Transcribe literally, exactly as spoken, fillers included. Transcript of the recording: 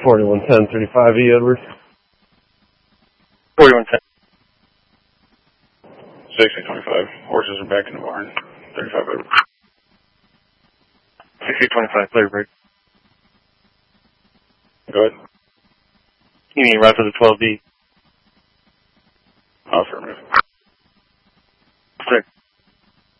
forty-one ten, thirty-five E, Edward. forty-one ten. sixty twenty-five. Horses are back in the barn. thirty-five Edward. sixty twenty-five, clear break. Go ahead. You mean right for the twelve D? Affirmative. Sir.